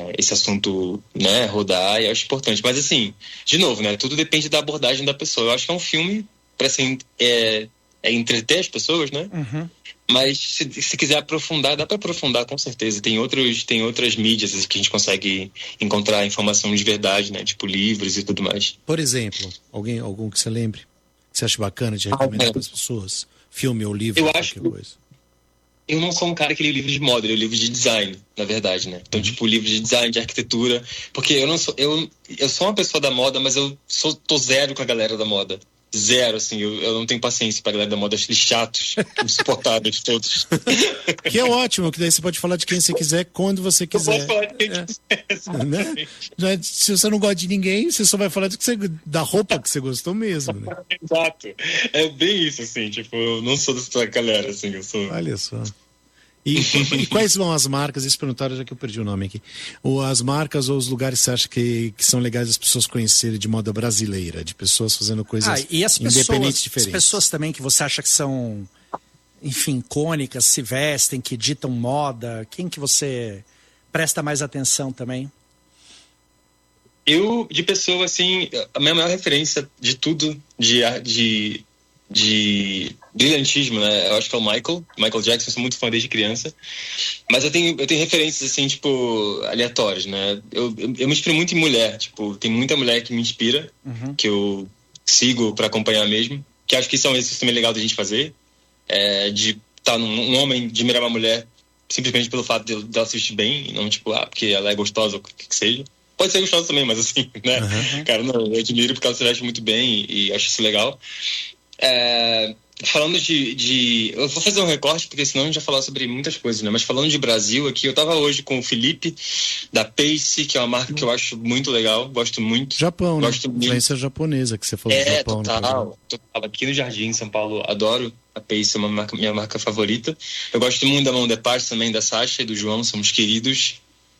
esse assunto, né, rodar, e eu acho importante. Mas assim, de novo, né, tudo depende da abordagem da pessoa. Eu acho que é um filme para assim, entreter as pessoas, né? Uhum. Mas se quiser aprofundar, dá para aprofundar com certeza. Tem outras mídias que a gente consegue encontrar informação de verdade, né? Tipo livros e tudo mais. Por exemplo, algum que você lembre? Que você acha bacana de recomendar para as pessoas? Filme ou livro, qualquer coisa. Eu não sou um cara que lê livro de moda, eu leio livro de design, na verdade, né? Então, tipo, livro de design, de arquitetura. Porque eu sou uma pessoa da moda, mas tô zero com a galera da moda. Zero, assim, eu não tenho paciência pra galera da moda, acho eles chatos, insuportáveis todos. Que é ótimo, que daí você pode falar de quem você quiser, quando você quiser. Eu posso falar de quem quiser, né? Se você não gosta de ninguém, você só vai falar da roupa que você gostou mesmo, né? Exato. É bem isso, assim, tipo, eu não sou dessa galera, assim, eu sou... Olha só. E quais são as marcas, isso perguntaram já que eu perdi o nome aqui, ou as marcas ou os lugares que você acha que são legais as pessoas conhecerem de moda brasileira, de pessoas fazendo coisas e as independentes, diferentes? As pessoas também que você acha que são, enfim, icônicas, se vestem, que ditam moda, quem que você presta mais atenção também? Eu, de pessoa, assim, a minha maior referência de tudo, de brilhantismo, né? Eu acho que é o Michael Jackson, eu sou muito fã desde criança. Mas eu tenho referências, assim, tipo, aleatórias, né? Eu me inspiro muito em mulher, tipo, tem muita mulher que me inspira, que eu sigo pra acompanhar mesmo, que acho que isso é um exercício também legal da gente fazer, de estar um homem, de admirar uma mulher simplesmente pelo fato de ela se vestir bem, e não, tipo, porque ela é gostosa ou o que seja. Pode ser gostosa também, mas assim, né? Cara, não, eu admiro porque ela se veste muito bem e acho isso legal. Falando eu vou fazer um recorte porque senão a gente vai falar sobre muitas coisas, né? Mas falando de Brasil aqui, eu tava hoje com o Felipe da Pace, que é uma marca que eu acho muito legal, gosto muito. Japão, né? Gosto muito. Influência japonesa que você falou do Japão. Total. Aqui no Jardim, em São Paulo, adoro a Pace, é minha marca favorita. Eu gosto muito da Mão de Paz também, da Sasha e do João, somos queridos.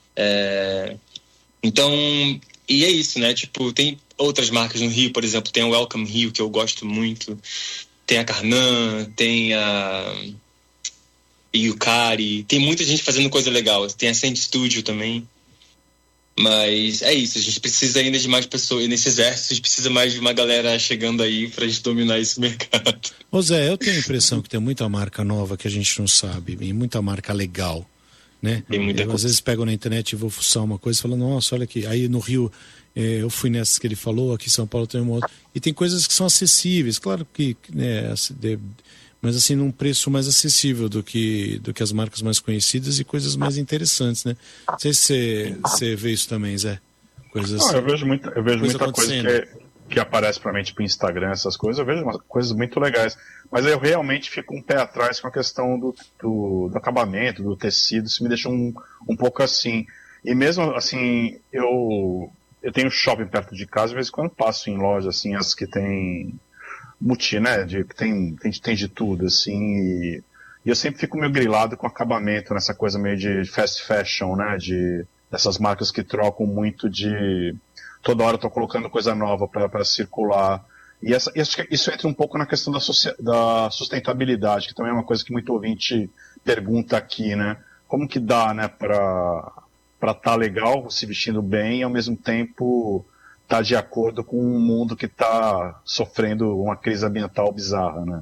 Então, e é isso, né? Tipo, tem outras marcas no Rio, por exemplo, tem a Welcome Rio, que eu gosto muito. Tem a Carnan, tem a Yukari, tem muita gente fazendo coisa legal. Tem a Saint Studio também. Mas é isso, a gente precisa ainda de mais pessoas. E nesse exército, a gente precisa mais de uma galera chegando aí pra gente dominar esse mercado. Ô Zé, eu tenho a impressão que tem muita marca nova que a gente não sabe, e muita marca legal, né? Tem muita eu, às vezes pego na internet e vou fuçar uma coisa e falo, nossa, olha aqui. Aí no Rio, eu fui nessas que ele falou, aqui em São Paulo tem uma outra. E tem coisas que são acessíveis, claro que, né, mas assim, num preço mais acessível do que as marcas mais conhecidas e coisas mais interessantes, né? Não sei se você vê isso também, Zé. Coisas não, eu vejo muita coisa que aparece pra mim, tipo Instagram, essas coisas, eu vejo umas coisas muito legais. Mas eu realmente fico um pé atrás com a questão do acabamento, do tecido, isso me deixa um pouco assim. E mesmo assim, eu tenho shopping perto de casa, de vez em quando passo em lojas assim, as que tem né, que tem de tudo, assim, e eu sempre fico meio grilado com acabamento, nessa coisa meio de fast fashion, né, dessas marcas que trocam muito toda hora eu tô colocando coisa nova para circular, e isso entra um pouco na questão da sustentabilidade, que também é uma coisa que muito ouvinte pergunta aqui, né, como que dá, né, para tá legal, se vestindo bem, e ao mesmo tempo tá de acordo com um mundo que tá sofrendo uma crise ambiental bizarra, né?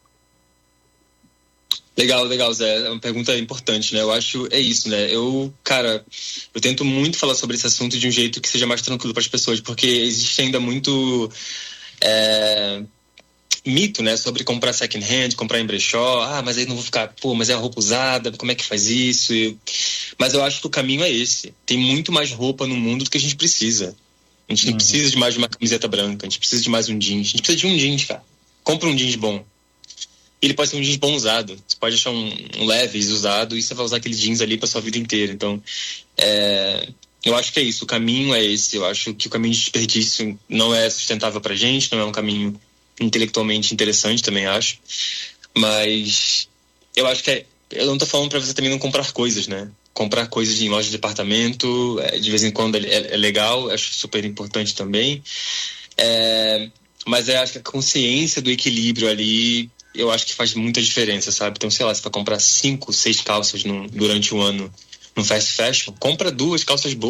Legal, Zé. É uma pergunta importante, né? Eu acho, é isso, né? Eu tento muito falar sobre esse assunto de um jeito que seja mais tranquilo para as pessoas, porque existe ainda muito mito, né? Sobre comprar second hand, comprar em brechó. Mas aí não vou ficar, mas é a roupa usada, como é que faz isso? Mas eu acho que o caminho é esse. Tem muito mais roupa no mundo do que a gente precisa. A gente não precisa de mais de uma camiseta branca, a gente precisa de mais um jeans. A gente precisa de um jeans, cara. Compra um jeans bom. Ele pode ser um jeans bom usado. Você pode achar um Levi's usado e você vai usar aquele jeans ali pra sua vida inteira. Então, eu acho que é isso. O caminho é esse. Eu acho que o caminho de desperdício não é sustentável pra gente, não é um caminho intelectualmente interessante, também acho. Mas eu acho que eu não tô falando pra você também não comprar coisas, né? Comprar coisas em loja de departamento, de vez em quando é legal, acho super importante também. Mas eu acho que a consciência do equilíbrio ali, eu acho que faz muita diferença, sabe? Então, sei lá, se vai comprar 5, 6 calças durante o ano no fast fashion, compra 2 calças boas.